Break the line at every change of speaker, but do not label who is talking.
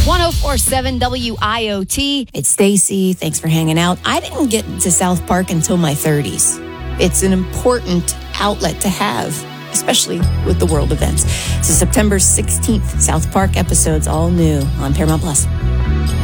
1047 WIOT. It's Stacy. Thanks for hanging out. I didn't get to South Park until my 30s. It's an important outlet to have, especially with the world events. So September 16th, South Park episodes, all new on Paramount Plus.